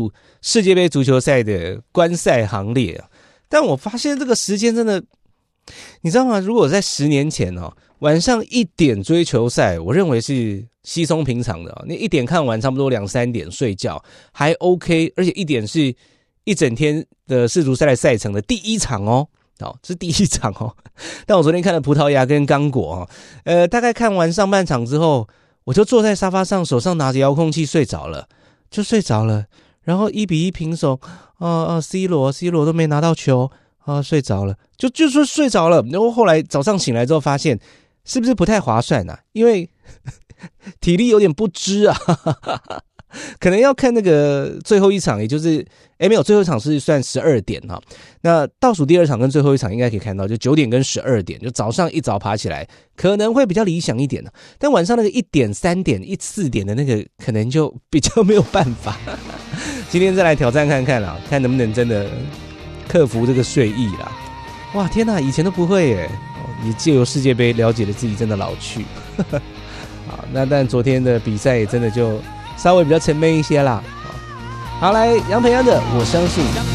世界杯足球赛的观赛行列啊。但我发现这个时间真的，你知道吗？如果在10年前哦，晚上1点追球赛，我认为是稀松平常的。你1点看完，差不多2、3点睡觉还 OK， 而且1点是一整天的世足赛的赛程的第一场哦。好，这是第一场哦。但我昨天看了葡萄牙跟刚果哦，大概看完上半场之后，我就坐在沙发上，手上拿着遥控器睡着了，就睡着了。然后1-1平手，C 罗都没拿到球睡着了，就睡着了。然后后来早上醒来之后发现，是不是不太划算啊？因为体力有点不支啊。可能要看那个最后一场，也就是没有，最后一场是算12点哈。那倒数第2场跟最后一场应该可以看到，就9点跟12点，就早上一早爬起来可能会比较理想一点的。但晚上那个1点、3点、4点的那个，可能就比较没有办法。今天再来挑战看看啦，看能不能真的克服这个睡意啦。哇，天哪，以前都不会耶！也借由世界杯了解了自己真的老去。好，那但昨天的比赛也真的就稍微比较沉闷一些啦。好，来杨培安的《我相信》。